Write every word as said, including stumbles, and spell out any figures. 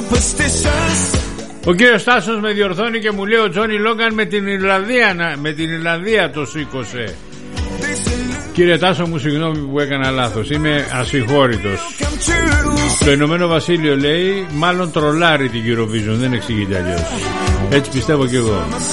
Ο κύριος Στάσος με διορθώνει και μου λέει ο Τζόνι Λόγκαν με την Ιρλανδία, με την Ιρλανδία το σήκωσε. Κύριε Τάσο μου, συγγνώμη που έκανα λάθος, είμαι ασυγχώρητος. Το Ηνωμένο Βασίλειο λέει μάλλον τρολάρει την Eurovision, δεν εξηγείται αλλιώς. Έτσι πιστεύω κι εγώ.